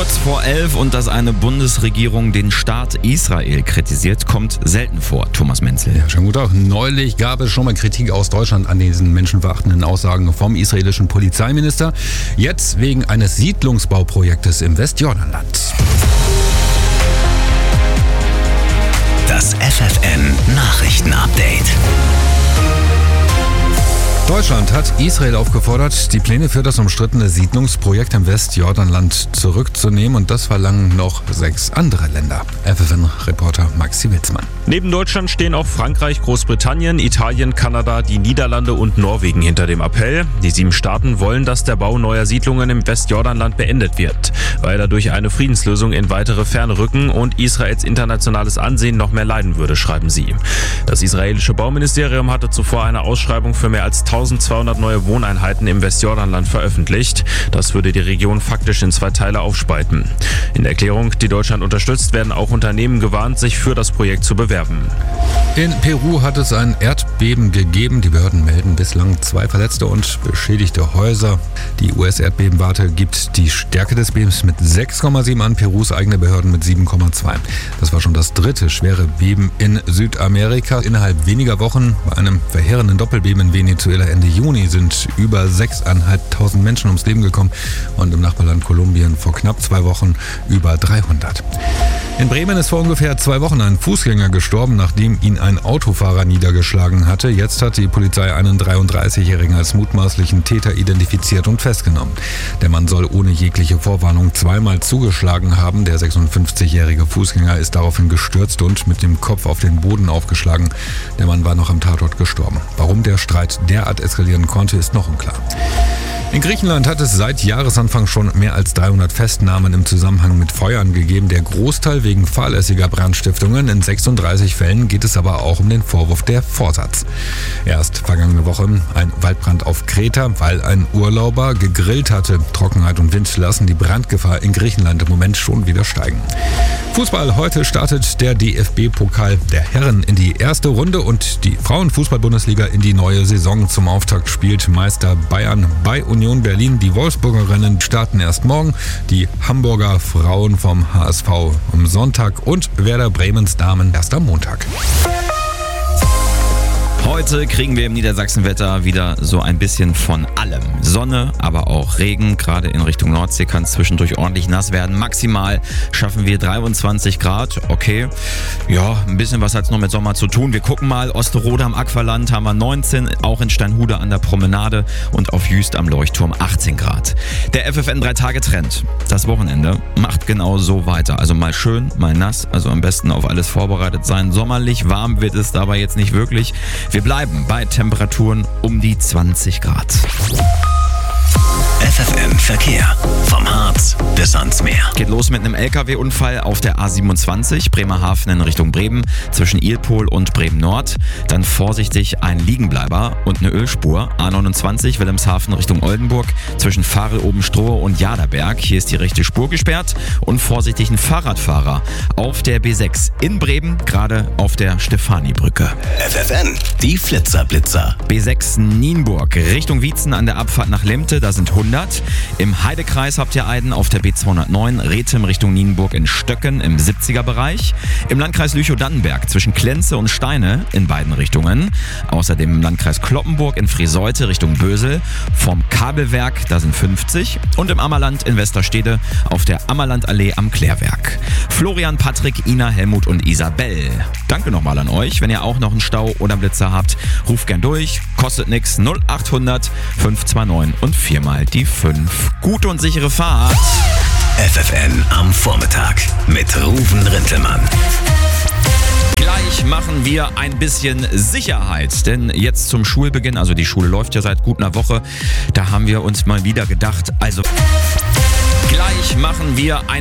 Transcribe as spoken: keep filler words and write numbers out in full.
Kurz vor elf und dass eine Bundesregierung den Staat Israel kritisiert, kommt selten vor. Thomas Menzel. Ja, schönen guten Tag. Neulich gab es schon mal Kritik aus Deutschland an diesen menschenverachtenden Aussagen vom israelischen Polizeiminister. Jetzt wegen eines Siedlungsbauprojektes im Westjordanland. Das F F N-Nachrichten-Update. Deutschland hat Israel aufgefordert, die Pläne für das umstrittene Siedlungsprojekt im Westjordanland zurückzunehmen, und das verlangen noch sechs andere Länder. F F N-Reporter Maxi Witzmann. Neben Deutschland stehen auch Frankreich, Großbritannien, Italien, Kanada, die Niederlande und Norwegen hinter dem Appell. Die sieben Staaten wollen, dass der Bau neuer Siedlungen im Westjordanland beendet wird, weil dadurch eine Friedenslösung in weitere Ferne rücken und Israels internationales Ansehen noch mehr leiden würde, schreiben sie. Das israelische Bauministerium hatte zuvor eine Ausschreibung für mehr als eintausendzweihundert neue Wohneinheiten im Westjordanland veröffentlicht. Das würde die Region faktisch in zwei Teile aufspalten. In der Erklärung, die Deutschland unterstützt, werden auch Unternehmen gewarnt, sich für das Projekt zu bewerben. In Peru hat es ein Erdbeben gegeben. Die Behörden melden bislang zwei verletzte und beschädigte Häuser. Die U S-Erdbebenwarte gibt die Stärke des Bebens mit sechs Komma sieben an, Perus eigene Behörden mit sieben Komma zwei. Das war schon das dritte schwere Beben in Südamerika. Innerhalb weniger Wochen bei einem verheerenden Doppelbeben in Venezuela Ende Juni sind über sechstausendfünfhundert Menschen ums Leben gekommen und im Nachbarland Kolumbien vor knapp zwei Wochen über dreihundert. In Bremen ist vor ungefähr zwei Wochen ein Fußgänger gestorben, nachdem ihn ein Autofahrer niedergeschlagen hatte. Jetzt hat die Polizei einen dreiunddreißigjährigen als mutmaßlichen Täter identifiziert und festgenommen. Der Mann soll ohne jegliche Vorwarnung zweimal zugeschlagen haben. Der sechsundfünfzigjährige Fußgänger ist daraufhin gestürzt und mit dem Kopf auf den Boden aufgeschlagen. Der Mann war noch am Tatort gestorben. Warum der Streit derart eskalieren konnte, ist noch unklar. In Griechenland hat es seit Jahresanfang schon mehr als dreihundert Festnahmen im Zusammenhang mit Feuern gegeben. Der Großteil wegen fahrlässiger Brandstiftungen. In sechsunddreißig Fällen geht es aber auch um den Vorwurf der Vorsatz. Erst vergangene Woche ein Waldbrand auf Kreta, weil ein Urlauber gegrillt hatte. Trockenheit und Wind lassen die Brandgefahr in Griechenland im Moment schon wieder steigen. Fußball: Heute startet der D F B-Pokal der Herren in die erste Runde und die Frauenfußball-Bundesliga in die neue Saison. Zum Auftakt spielt Meister Bayern bei Union Berlin. Die Wolfsburgerinnen starten erst morgen, die Hamburger Frauen vom H S V am Sonntag und Werder Bremens Damen erst am Montag. Heute kriegen wir im Niedersachsenwetter wieder so ein bisschen von allem. Sonne, aber auch Regen. Gerade in Richtung Nordsee kann es zwischendurch ordentlich nass werden. Maximal schaffen wir dreiundzwanzig Grad. Okay, ja, ein bisschen was hat es noch mit Sommer zu tun. Wir gucken mal. Osterode am Aqualand haben wir neunzehn, auch in Steinhude an der Promenade und auf Jüst am Leuchtturm achtzehn Grad. Der F F N drei Tage Trend. Das Wochenende macht genau so weiter. Also mal schön, mal nass. Also am besten auf alles vorbereitet sein. Sommerlich warm wird es dabei jetzt nicht wirklich. Wir bleiben bei Temperaturen um die zwanzig Grad. F F N Verkehr. Vom Harz bis ans Meer. Geht los mit einem L K W-Unfall auf der A siebenundzwanzig, Bremerhaven in Richtung Bremen, zwischen Ilpol und Bremen-Nord. Dann vorsichtig ein Liegenbleiber und eine Ölspur. A neunundzwanzig, Wilhelmshaven Richtung Oldenburg, zwischen Farel-Obenstrohe und Jaderberg. Hier ist die rechte Spur gesperrt. Und vorsichtig ein Fahrradfahrer auf der B sechs in Bremen, gerade auf der Stefani-Brücke. F F N, die Flitzerblitzer. B sechs Nienburg, Richtung Wietzen an der Abfahrt nach Lemte, da sind hundert. Im Heidekreis habt ihr Eiden auf der B zweihundertneun, Rethem Richtung Nienburg in Stöcken im siebziger Bereich. Im Landkreis Lüchow-Dannenberg zwischen Klenze und Steine in beiden Richtungen. Außerdem im Landkreis Kloppenburg in Frieseute Richtung Bösel. Vom Kabelwerk, da sind fünfzig. Und im Ammerland in Westerstede auf der Ammerlandallee am Klärwerk. Florian, Patrick, Ina, Helmut und Isabel. Danke nochmal an euch. Wenn ihr auch noch einen Stau oder Blitzer habt, ruft gern durch. Kostet nix. null achthundert fünf zwei neun und viermal die fünf. Gute und sichere Fahrt. F F N am Vormittag mit Ruven Rintelmann. Gleich machen wir ein bisschen Sicherheit, denn jetzt zum Schulbeginn, also die Schule läuft ja seit gut einer Woche, da haben wir uns mal wieder gedacht, also gleich machen wir ein